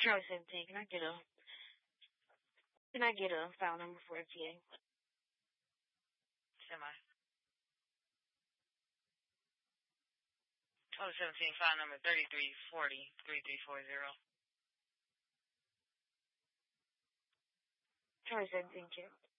Charlie 17, can I get a file number for FTA? Semi. Charlie 17, file number 3340-3340. Charlie 17, check.